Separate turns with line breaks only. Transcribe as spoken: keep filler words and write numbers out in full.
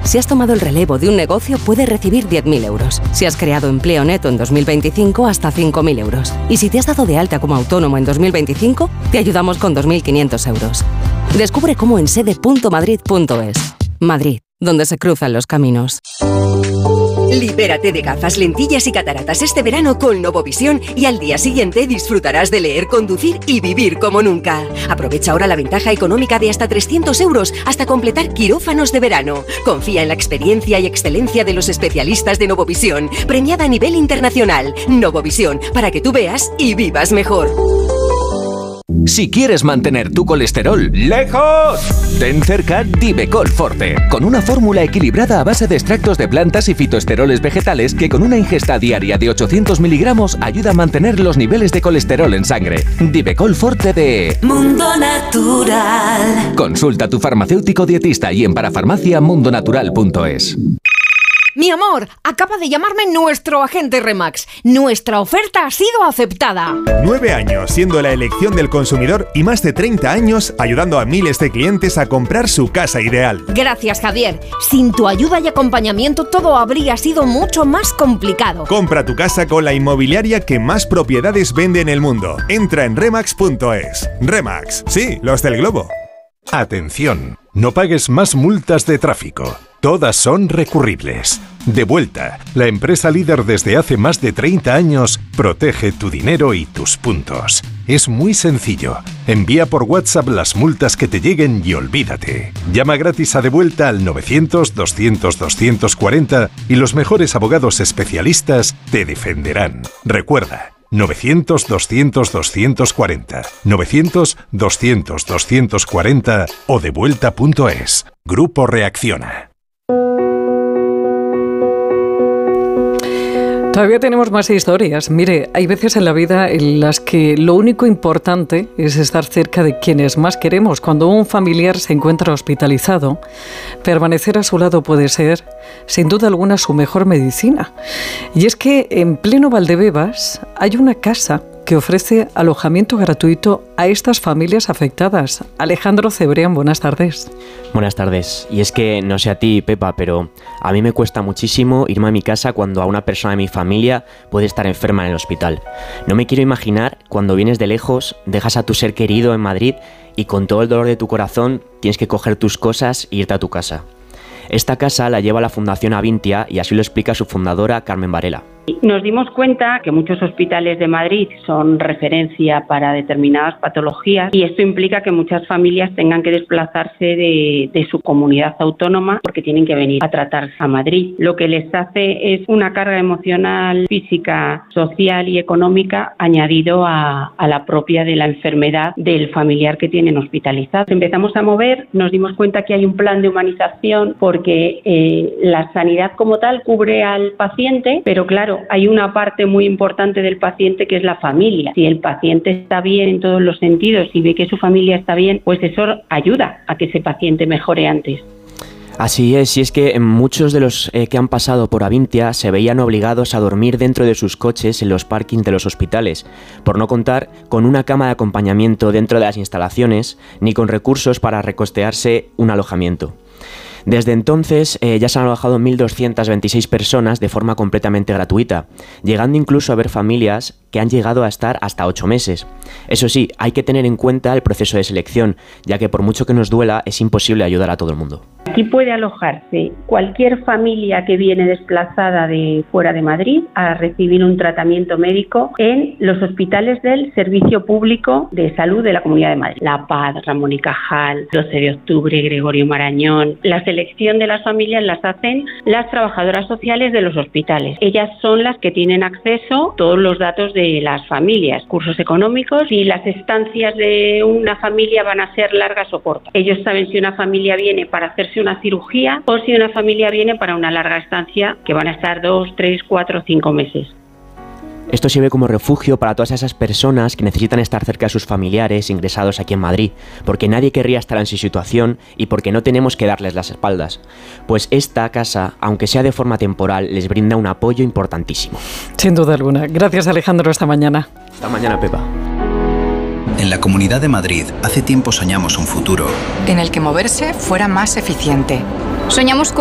Si has tomado el relevo de un negocio, puedes recibir diez mil euros. Si has creado empleo neto en dos mil veinticinco, hasta cinco mil euros. Y si te has dado de alta como autónomo en dos mil veinticinco, te ayudamos con dos mil quinientos euros. Descubre cómo en sede punto madrid punto es. Madrid, donde se cruzan los caminos.
Libérate de gafas, lentillas y cataratas este verano con Novovisión y al día siguiente disfrutarás de leer, conducir y vivir como nunca. Aprovecha ahora la ventaja económica de hasta trescientos euros hasta completar quirófanos de verano. Confía en la experiencia y excelencia de los especialistas de Novovisión, premiada a nivel internacional. Novovisión, para que tú veas y vivas mejor.
Si quieres mantener tu colesterol lejos, ten cerca Divecol Forte, con una fórmula equilibrada a base de extractos de plantas y fitoesteroles vegetales que con una ingesta diaria de ochocientos miligramos ayuda a mantener los niveles de colesterol en sangre. Divecol Forte de
Mundo Natural.
Consulta a tu farmacéutico dietista y en parafarmacia mundo natural punto es.
Mi amor, acaba de llamarme nuestro agente Remax. Nuestra oferta ha sido aceptada.
Nueve años siendo la elección del consumidor y más de treinta años ayudando a miles de clientes a comprar su casa ideal.
Gracias, Javier. Sin tu ayuda y acompañamiento todo habría sido mucho más complicado.
Compra tu casa con la inmobiliaria que más propiedades vende en el mundo. Entra en remax punto es. Remax, sí, los del globo.
Atención, no pagues más multas de tráfico. Todas son recurribles. Devuelta, la empresa líder desde hace más de treinta años, protege tu dinero y tus puntos. Es muy sencillo. Envía por WhatsApp las multas que te lleguen y olvídate. Llama gratis a Devuelta al novecientos, doscientos, doscientos cuarenta y los mejores abogados especialistas te defenderán. Recuerda, novecientos, doscientos, doscientos cuarenta, novecientos, doscientos, doscientos cuarenta o devuelta punto es. Grupo Reacciona.
Todavía tenemos más historias. Mire, hay veces en la vida en las que lo único importante es estar cerca de quienes más queremos. Cuando un familiar se encuentra hospitalizado, permanecer a su lado puede ser, sin duda alguna, su mejor medicina. Y es que en pleno Valdebebas hay una casa que ofrece alojamiento gratuito a estas familias afectadas. Alejandro Cebrián, buenas tardes.
Buenas tardes. Y es que, no sé a ti, Pepa, pero a mí me cuesta muchísimo irme a mi casa cuando a una persona de mi familia puede estar enferma en el hospital. No me quiero imaginar cuando vienes de lejos, dejas a tu ser querido en Madrid y con todo el dolor de tu corazón tienes que coger tus cosas e irte a tu casa. Esta casa la lleva la Fundación Avintia y así lo explica su fundadora, Carmen Varela.
Nos dimos cuenta que muchos hospitales de Madrid son referencia para determinadas patologías y esto implica que muchas familias tengan que desplazarse de, de su comunidad autónoma porque tienen que venir a tratarse a Madrid. Lo que les hace es una carga emocional, física, social y económica añadido a, a la propia de la enfermedad del familiar que tienen hospitalizado. Empezamos a mover, nos dimos cuenta que hay un plan de humanización porque eh, la sanidad como tal cubre al paciente, pero claro, hay una parte muy importante del paciente que es la familia. Si el paciente está bien en todos los sentidos y ve que su familia está bien, pues eso ayuda a que ese paciente mejore antes.
Así es, y es que muchos de los eh, que han pasado por Avintia se veían obligados a dormir dentro de sus coches en los parkings de los hospitales, por no contar con una cama de acompañamiento dentro de las instalaciones, ni con recursos para recostearse un alojamiento. Desde entonces eh, ya se han alojado mil doscientas veintiséis personas de forma completamente gratuita, llegando incluso a haber familias que han llegado a estar hasta ocho meses. Eso sí, hay que tener en cuenta el proceso de selección, ya que por mucho que nos duela, es imposible ayudar a todo el mundo.
Aquí puede alojarse cualquier familia que viene desplazada de fuera de Madrid a recibir un tratamiento médico en los hospitales del Servicio Público de Salud de la Comunidad de Madrid. La Paz, Ramón y Cajal, doce de octubre, Gregorio Marañón. La selección de las familias las hacen las trabajadoras sociales de los hospitales. Ellas son las que tienen acceso a todos los datos de las familias, cursos económicos y las estancias de una familia van a ser largas o cortas. Ellos saben si una familia viene para hacerse una cirugía o si una familia viene para una larga estancia que van a estar dos, tres, cuatro, cinco meses.
Esto sirve como refugio para todas esas personas que necesitan estar cerca de sus familiares ingresados aquí en Madrid, porque nadie querría estar en su situación y porque no tenemos que darles las espaldas. Pues esta casa, aunque sea de forma temporal, les brinda un apoyo importantísimo.
Sin duda alguna. Gracias, Alejandro, esta mañana.
Hasta mañana, Pepa.
En la Comunidad de Madrid, hace tiempo soñamos un futuro
en el que moverse fuera más eficiente. Soñamos con